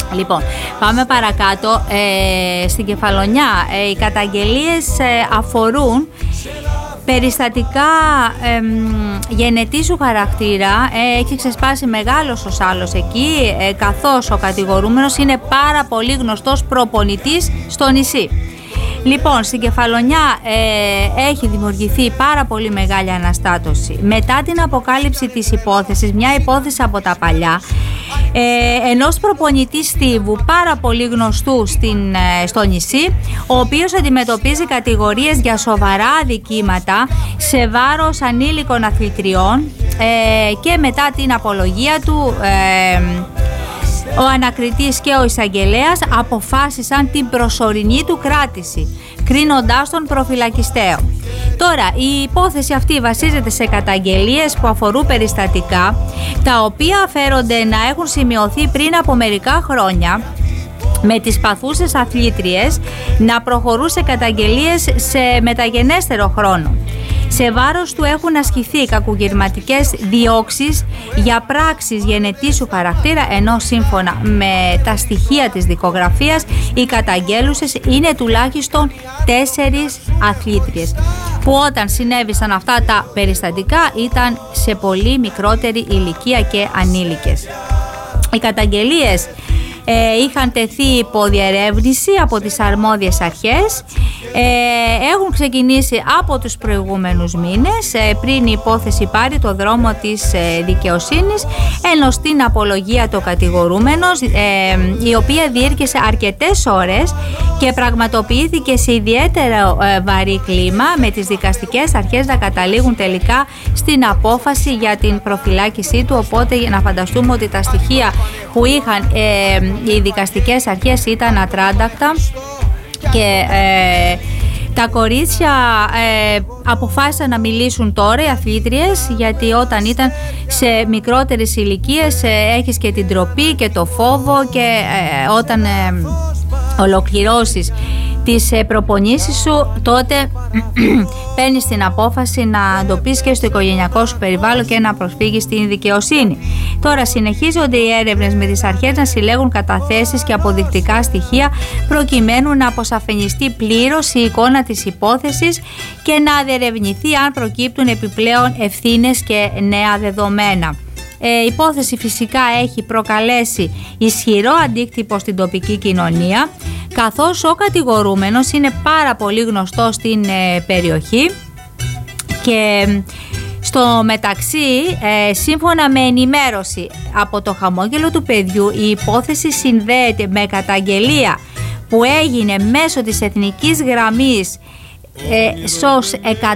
Λοιπόν, πάμε παρακάτω. Στην Κεφαλονιά οι καταγγελίες αφορούν περιστατικά γενετήσου χαρακτήρα. Έχει ξεσπάσει μεγάλος ο σάλος εκεί, καθώς ο κατηγορούμενος είναι πάρα πολύ γνωστός προπονητής στο νησί. Λοιπόν, στην Κεφαλονιά έχει δημιουργηθεί πάρα πολύ μεγάλη αναστάτωση. Μετά την αποκάλυψη της υπόθεσης, μια υπόθεση από τα παλιά, ενός προπονητή στίβου πάρα πολύ γνωστού στο νησί, ο οποίος αντιμετωπίζει κατηγορίες για σοβαρά αδικήματα σε βάρος ανήλικων αθλητριών, και μετά την απολογία του ο ανακριτής και ο εισαγγελέας αποφάσισαν την προσωρινή του κράτηση, κρίνοντάς τον προφυλακιστέο. Τώρα, η υπόθεση αυτή βασίζεται σε καταγγελίες που αφορούν περιστατικά, τα οποία φέρονται να έχουν σημειωθεί πριν από μερικά χρόνια, με τις παθούσες αθλήτριες να προχωρούσε καταγγελίες σε μεταγενέστερο χρόνο. Σε βάρος του έχουν ασκηθεί κακουργηματικές διώξεις για πράξεις γενετήσου χαρακτήρα, ενώ σύμφωνα με τα στοιχεία της δικογραφίας οι καταγγέλουσες είναι τουλάχιστον 4 αθλήτριες, που όταν συνέβησαν αυτά τα περιστατικά ήταν σε πολύ μικρότερη ηλικία και ανήλικες. Οι καταγγελίες είχαν τεθεί υπό διερεύνηση από τις αρμόδιες αρχές, έχουν ξεκινήσει από τους προηγούμενους μήνες, πριν η υπόθεση πάρει το δρόμο της δικαιοσύνης, ενώ στην απολογία του κατηγορούμενος, η οποία διήρκεσε αρκετές ώρες και πραγματοποιήθηκε σε ιδιαίτερα βαρύ κλίμα, με τις δικαστικές αρχές να καταλήγουν τελικά στην απόφαση για την προφυλάκησή του. Οπότε να φανταστούμε ότι τα στοιχεία που είχαν οι δικαστικές αρχές ήταν ατράντακτα, και τα κορίτσια αποφάσισαν να μιλήσουν τώρα, οι αθλήτριες, γιατί όταν ήταν σε μικρότερες ηλικίες έχεις και την ντροπή και το φόβο, και όταν ολοκληρώσεις τις προπονήσεις σου, τότε παίρνεις την απόφαση να το πεις και στο οικογενειακό σου περιβάλλον και να προσφύγεις στην δικαιοσύνη. Τώρα συνεχίζονται οι έρευνες με τις αρχές να συλλέγουν καταθέσεις και αποδεικτικά στοιχεία, προκειμένου να αποσαφενιστεί πλήρως η εικόνα της υπόθεσης και να διερευνηθεί αν προκύπτουν επιπλέον ευθύνες και νέα δεδομένα. Η υπόθεση φυσικά έχει προκαλέσει ισχυρό αντίκτυπο στην τοπική κοινωνία, καθώς ο κατηγορούμενος είναι πάρα πολύ γνωστός στην περιοχή, και στο μεταξύ, σύμφωνα με ενημέρωση από το χαμόγελο του παιδιού, η υπόθεση συνδέεται με καταγγελία που έγινε μέσω της εθνικής γραμμής ΣΟΣ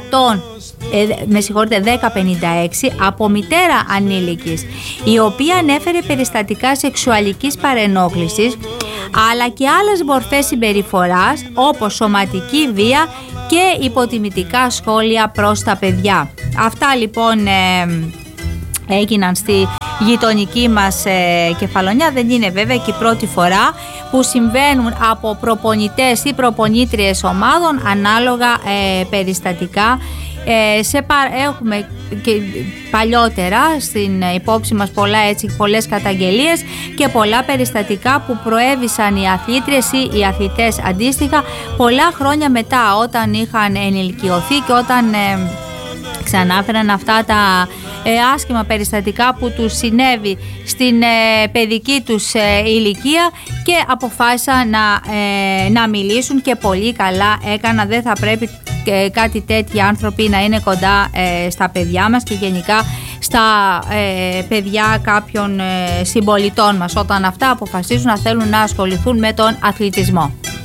1056 από μητέρα ανήλικης, η οποία ανέφερε περιστατικά σεξουαλικής παρενόχλησης, αλλά και άλλες μορφές συμπεριφοράς όπως σωματική βία και υποτιμητικά σχόλια προς τα παιδιά. Αυτά λοιπόν έγιναν στη γειτονική μας Κεφαλονιά. Δεν είναι βέβαια και η πρώτη φορά που συμβαίνουν από προπονητές ή προπονήτριες ομάδων ανάλογα περιστατικά. Έχουμε και παλιότερα στην υπόψη μας πολλές καταγγελίες και πολλά περιστατικά που προέβησαν οι αθλήτριες ή οι αθλητές αντίστοιχα πολλά χρόνια μετά, όταν είχαν ενηλικιωθεί και όταν ξανάφεραν αυτά τα άσχημα περιστατικά που τους συνέβη στην παιδική τους ηλικία, και αποφάσισαν να μιλήσουν, και πολύ καλά έκανα. Δεν θα πρέπει κάτι τέτοιοι άνθρωποι να είναι κοντά στα παιδιά μας και γενικά στα παιδιά κάποιων συμπολιτών μας, όταν αυτά αποφασίζουν να θέλουν να ασχοληθούν με τον αθλητισμό.